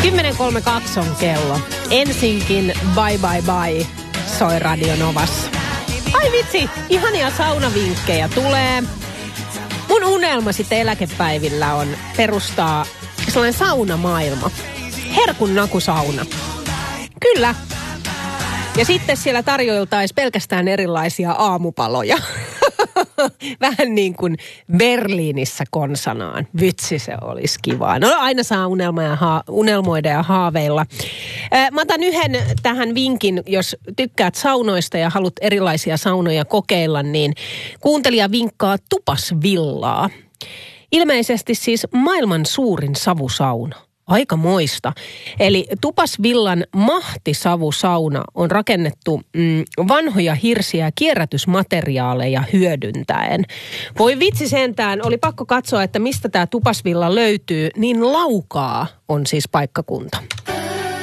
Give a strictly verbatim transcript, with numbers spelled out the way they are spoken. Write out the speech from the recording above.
kymmenen kolme kaksi on kello. Ensinkin Bye Bye Bye soi Radio Novassa. Ai vitsi, ihania saunavinkkejä tulee. Mun unelma sitten eläkepäivillä on perustaa sellainen saunamaailma. Herkun nakusauna. Kyllä. Ja sitten siellä tarjoiltaisiin pelkästään erilaisia aamupaloja. Vähän niin kuin Berliinissä konsanaan. Vitsi, se olisi kivaa. No aina saa unelma ja haa, unelmoida ja haaveilla. Ää, mä otan yhden tähän vinkin, jos tykkäät saunoista ja haluat erilaisia saunoja kokeilla, niin kuuntelija vinkkaa Tupasvillaa. Ilmeisesti siis maailman suurin savusauna. Aika moista. Eli Tupasvillan mahtisavusauna on rakennettu mm, vanhoja hirsiä ja kierrätysmateriaaleja hyödyntäen. Voi vitsi sentään, oli pakko katsoa, että mistä tämä Tupasvilla löytyy, niin Laukaa on siis paikkakunta.